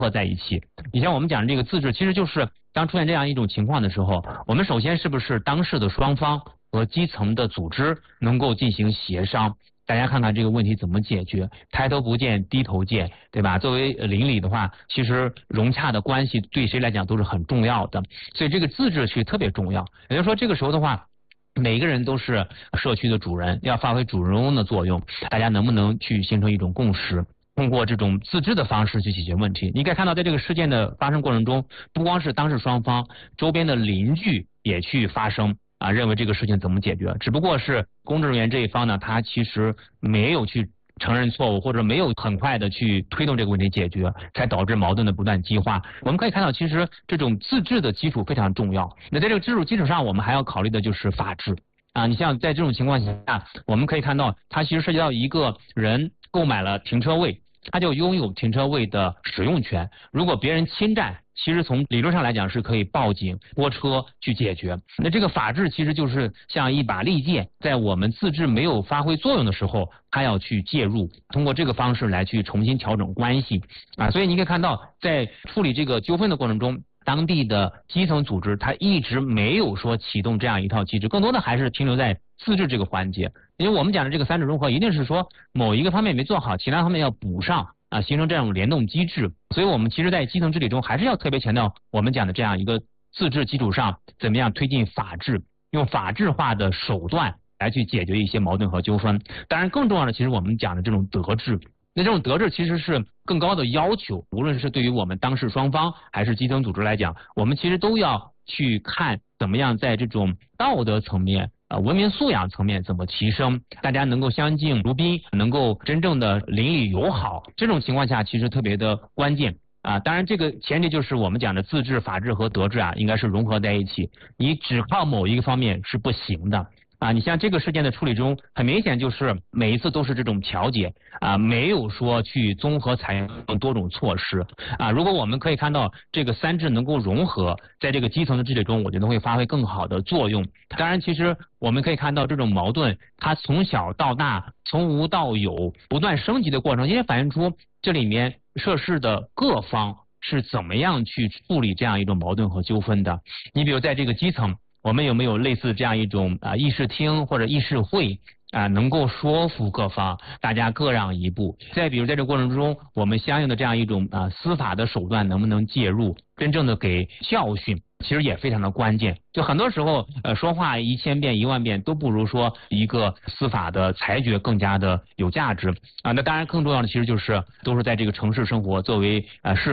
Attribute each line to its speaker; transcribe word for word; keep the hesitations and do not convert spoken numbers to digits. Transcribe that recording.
Speaker 1: 合在一起。你像我们讲这个自治，其实就是当出现这样一种情况的时候，我们首先是不是当事的双方和基层的组织能够进行协商？大家看看这个问题怎么解决，抬头不见低头见，对吧？作为邻里的话，其实融洽的关系对谁来讲都是很重要的，所以这个自治是特别重要。也就是说，这个时候的话，每个人都是社区的主人，要发挥主人翁的作用，大家能不能去形成一种共识？通过这种自治的方式去解决问题。你可以看到，在这个事件的发生过程中，不光是当事双方，周边的邻居也去发声啊，认为这个事情怎么解决。只不过是公职人员这一方呢，他其实没有去承认错误，或者没有很快的去推动这个问题解决，才导致矛盾的不断激化。我们可以看到，其实这种自治的基础非常重要。那在这个基础基础上，我们还要考虑的就是法治啊。你像在这种情况下，我们可以看到，它其实涉及到一个人购买了停车位，他就拥有停车位的使用权。如果别人侵占，其实从理论上来讲是可以报警拨车去解决。那这个法治其实就是像一把利剑，在我们自治没有发挥作用的时候，他要去介入，通过这个方式来去重新调整关系啊。所以你可以看到，在处理这个纠纷的过程中，当地的基层组织它一直没有说启动这样一套机制，更多的还是停留在自治这个环节。因为我们讲的这个三者融合，一定是说某一个方面没做好，其他方面要补上啊，形成这种联动机制。所以我们其实在基层治理中还是要特别强调我们讲的这样一个自治基础上，怎么样推进法治，用法治化的手段来去解决一些矛盾和纠纷。当然更重要的，其实我们讲的这种德治，那这种德治其实是更高的要求，无论是对于我们当事双方还是基层组织来讲，我们其实都要去看怎么样在这种道德层面呃，文明素养层面怎么提升，大家能够相敬如宾，能够真正的邻里友好，这种情况下其实特别的关键啊。当然这个前提就是我们讲的自治、法治和德治啊，应该是融合在一起，你只靠某一个方面是不行的啊。你像这个事件的处理中，很明显就是每一次都是这种调解啊，没有说去综合采用多种措施啊。如果我们可以看到这个三治能够融合，在这个基层的治理中，我觉得会发挥更好的作用。当然其实我们可以看到这种矛盾，它从小到大，从无到有，不断升级的过程，也反映出这里面涉事的各方是怎么样去处理这样一种矛盾和纠纷的。你比如在这个基层，我们有没有类似这样一种啊议事厅或者议事会啊，能够说服各方，大家各让一步？再比如在这个过程中，我们相应的这样一种啊司法的手段能不能介入，真正的给教训，其实也非常的关键。就很多时候呃说话一千遍一万遍都不如说一个司法的裁决更加的有价值啊。那当然更重要的其实就是都是在这个城市生活，作为呃市